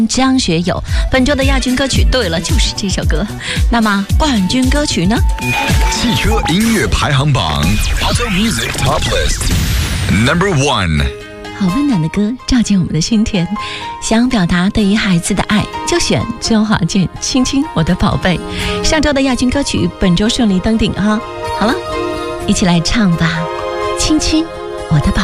张学友。本周的亚军歌曲，对了，就是这首歌。那么冠军歌曲呢？ 汽车音乐排行榜 Auto Music Top List No.1。 好温暖的歌，照进我们的心田。想表达对于孩子的爱，就选周华健《亲亲我的宝贝》。上周的亚军歌曲，本周顺利登顶哈。好了，一起来唱吧，亲亲我的宝贝。